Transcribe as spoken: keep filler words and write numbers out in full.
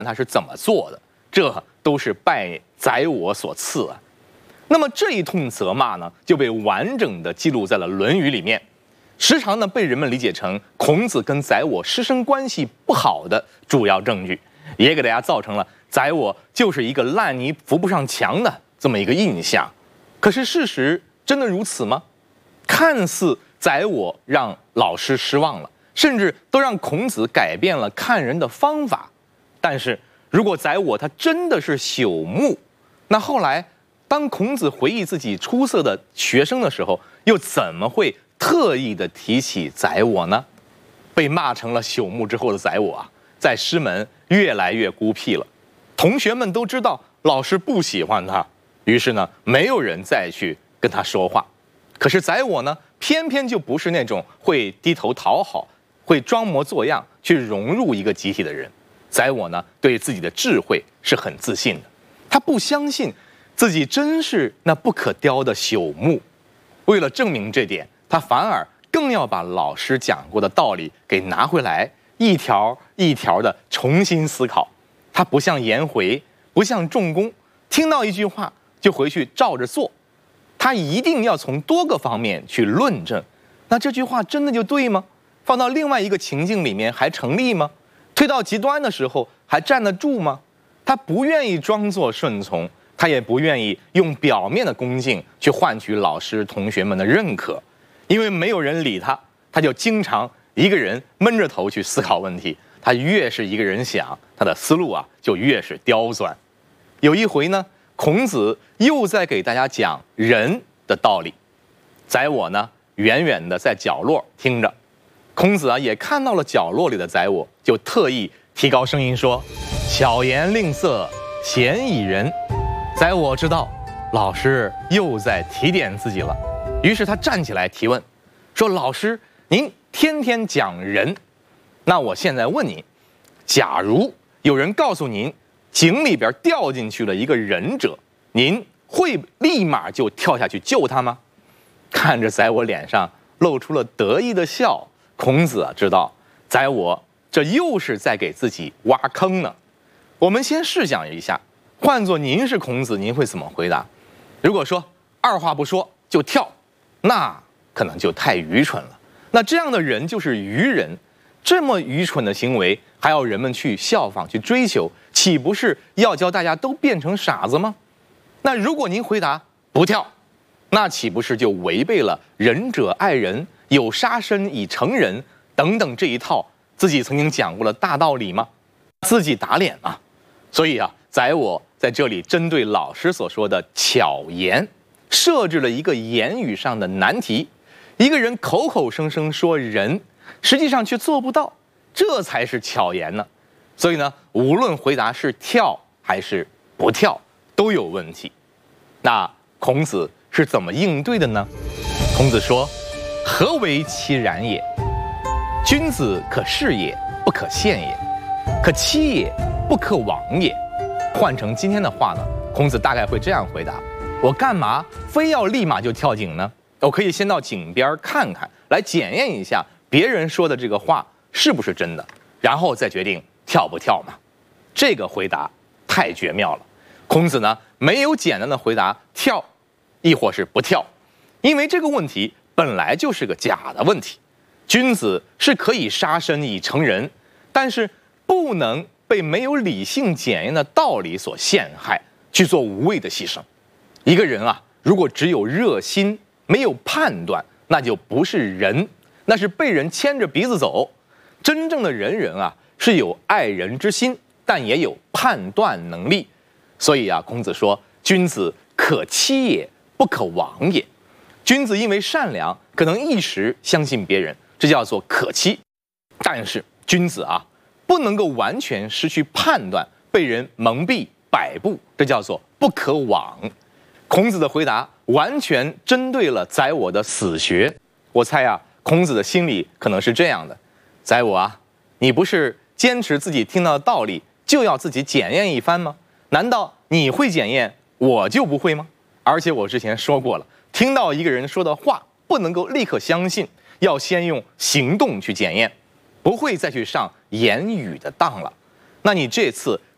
他是怎么做的，这都是拜宰我所赐啊。那么这一通责骂呢，就被完整的记录在了《论语》里面，时常呢被人们理解成孔子跟宰我师生关系不好的主要证据，也给大家造成了宰我就是一个烂泥扶不上墙的这么一个印象。可是事实真的如此吗？看似宰我让老师失望了，甚至都让孔子改变了看人的方法。但是如果宰我他真的是朽木，那后来当孔子回忆自己出色的学生的时候，又怎么会特意的提起宰我呢？被骂成了朽木之后的宰我啊，在师门越来越孤僻了。同学们都知道老师不喜欢他，于是呢，没有人再去跟他说话。可是宰我呢，偏偏就不是那种会低头讨好、会装模作样去融入一个集体的人。宰我呢，对自己的智慧是很自信的，他不相信自己真是那不可雕的朽木。为了证明这点，他反而更要把老师讲过的道理给拿回来，一条一条的重新思考。他不像颜回，不像仲弓，听到一句话就回去照着做。他一定要从多个方面去论证，那这句话真的就对吗？放到另外一个情境里面还成立吗？推到极端的时候还站得住吗？他不愿意装作顺从，他也不愿意用表面的恭敬去换取老师同学们的认可，因为没有人理他，他就经常一个人闷着头去思考问题。他越是一个人想，他的思路啊就越是刁钻。有一回呢，孔子又在给大家讲仁的道理，宰我呢远远的在角落听着。孔子啊也看到了角落里的宰我，就特意提高声音说：“巧言令色，鲜矣仁。”宰我知道老师又在提点自己了，于是他站起来提问，说：“老师，您天天讲仁，那我现在问您，假如有人告诉您井里边掉进去了一个忍者，您会立马就跳下去救他吗？”看着宰我脸上露出了得意的笑，孔子啊知道宰我这又是在给自己挖坑呢。我们先试想一下，换作您是孔子，您会怎么回答？如果说二话不说就跳，那可能就太愚蠢了。那这样的人就是愚人，这么愚蠢的行为还要人们去效仿去追求，岂不是要教大家都变成傻子吗？那如果您回答不跳，那岂不是就违背了仁者爱人，有杀身以成仁等等这一套自己曾经讲过的大道理吗？自己打脸啊！所以啊，宰我在这里针对老师所说的巧言，设置了一个言语上的难题。一个人口口声声说仁，实际上却做不到，这才是巧言呢。所以呢，无论回答是跳还是不跳，都有问题。那孔子是怎么应对的呢？孔子说：“何为其然也？君子可视也，不可陷也；可欺也，不可枉也。”换成今天的话呢，孔子大概会这样回答：我干嘛非要立马就跳井呢？我可以先到井边看看，来检验一下别人说的这个话是不是真的，然后再决定跳不跳嘛。这个回答太绝妙了。孔子呢，没有简单的回答跳，亦或是不跳，因为这个问题本来就是个假的问题。君子是可以杀身以成仁，但是不能被没有理性检验的道理所陷害，去做无谓的牺牲。一个人啊，如果只有热心，没有判断，那就不是人，那是被人牵着鼻子走。真正的仁人啊，是有爱人之心，但也有判断能力。所以啊，孔子说：“君子可欺也，不可枉也。”君子因为善良，可能一时相信别人，这叫做可欺。但是君子啊，不能够完全失去判断，被人蒙蔽摆布，这叫做不可枉。孔子的回答完全针对了宰我的死穴。我猜啊，孔子的心里可能是这样的：宰我啊，你不是坚持自己听到的道理就要自己检验一番吗？难道你会检验，我就不会吗？而且我之前说过了，听到一个人说的话不能够立刻相信，要先用行动去检验，不会再去上言语的当了。那你这次